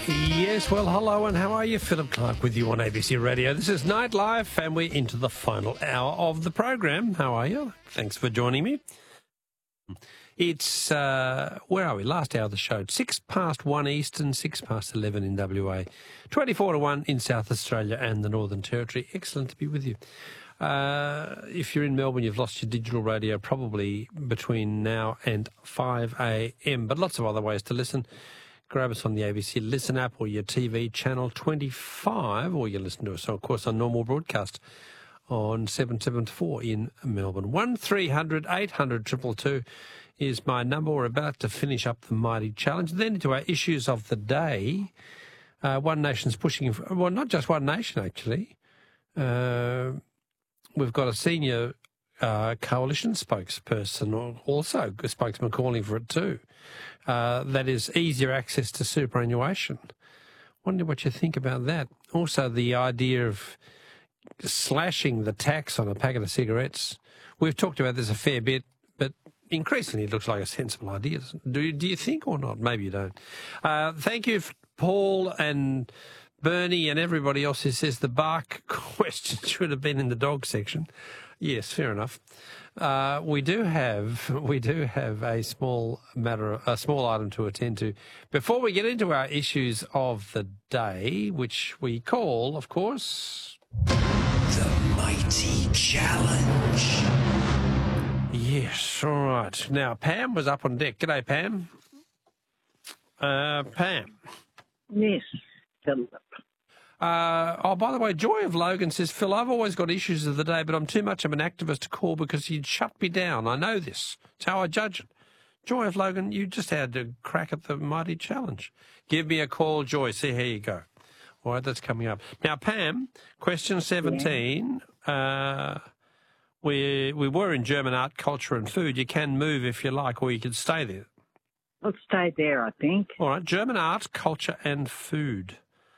Yes, well, hello and how are you? Philip Clark with you on ABC Radio. This is Nightlife and we're into the final hour of the program. How are you? Thanks for joining me. It's, where are we? Last hour of the show. 1:06 Eastern, 11 in WA. 24-1 in South Australia and the Northern Territory. Excellent to be with you. If you're in Melbourne, you've lost your digital radio probably between now and 5 a.m, but lots of other ways to listen. Grab us on the ABC Listen app or your TV channel 25, or you listen to us, of course, on normal broadcast on 774 in Melbourne. 1300 800 222 is my number. We're about to finish up the Mighty Challenge. Then into our issues of the day. One Nation's pushing, well, not just One Nation, actually. We've got a senior coalition spokesperson, also a spokesman calling for it too. That is easier access to superannuation. Wonder what you think about that. Also, the idea of slashing the tax on a packet of cigarettes. We've talked about this a fair bit, but increasingly it looks like a sensible idea. Do you think or not? Maybe you don't. Thank you, Paul and Bernie and everybody else who says the bark question should have been in the dog section. Yes, fair enough. We do have a small item to attend to before we get into our issues of the day, which we call, of course, The Mighty Challenge. Yes, all right. Now, Pam was up on deck. G'day, Pam. Pam. Yes, Philip. By the way, Joy of Logan says, Phil, I've always got issues of the day, but I'm too much of an activist to call because you'd shut me down. I know this. It's how I judge it. Joy of Logan, you just had a crack at the Mighty Challenge. Give me a call, Joy. See how you go. All right, that's coming up. Now, Pam, question 17. Yeah. We were in German art, culture and food. You can move if you like, or you can stay there. I'll stay there, I think. All right, German art, culture and food.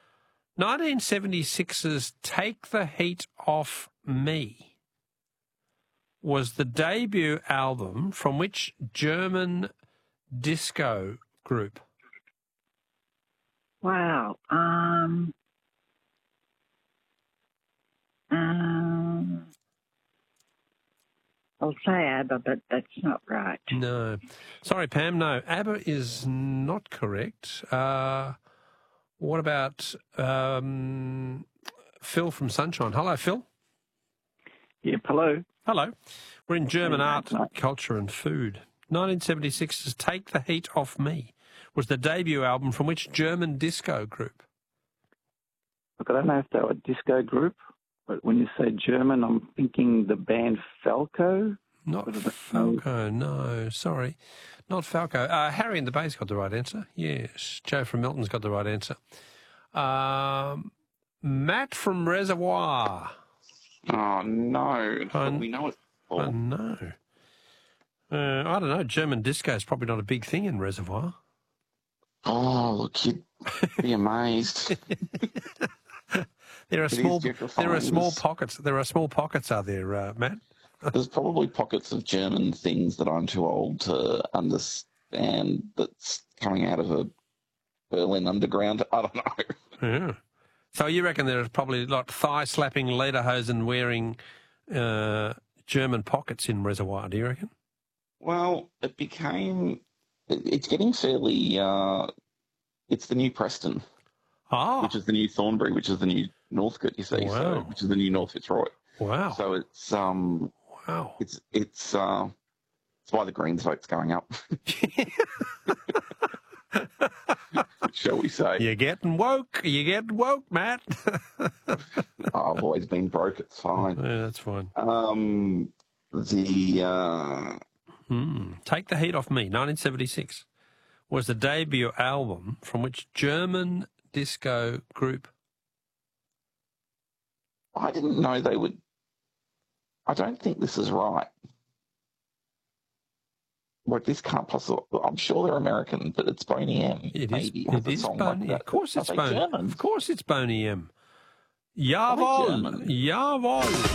1976's Take the Heat Off Me was the debut album from which German disco group? Wow. I'll say ABBA, but that's not right. No. Sorry, Pam, no. ABBA is not correct. What about Phil from Sunshine? Hello, Phil. Yep, hello. Hello. We're in German art, culture and food. 1976's Take the Heat Off Me was the debut album from which German disco group? Look, I don't know if they were a disco group, but when you say German, I'm thinking the band Falco. Not Falco, no, sorry. Not Falco. Harry and the Bay's got the right answer. Yes. Joe from Milton's got the right answer. Matt from Reservoir. Oh, no. We know it. Oh, no. I don't know. German disco is probably not a big thing in Reservoir. Oh, look, you'd be amazed. There are small pockets. There are small pockets, are there, Matt? There's probably pockets of German things that I'm too old to understand that's coming out of a Berlin underground. I don't know. Yeah. So you reckon there's probably like thigh-slapping, lederhosen wearing German pockets in Reservoir, do you reckon? Well, it's getting fairly, it's the new Preston. Oh. Which is the new Thornbury, which is the new Northcote, you see, wow. which is the new North Fitzroy. Wow. So it's, wow. It's why the Greens vote's going up. Shall we say? You're getting woke, Matt. I've always been broke, it's fine. Yeah, that's fine. Take the Heat Off Me, 1976, was the debut album from which German disco group? I didn't know they would. I don't think this is right. Like, this can't possibly. I'm sure they're American, but it's Boney M. It is. Maybe It is Boney. Like, of course, it's Boney. German? Of course, it's Boney M. Jawohl. Jawohl.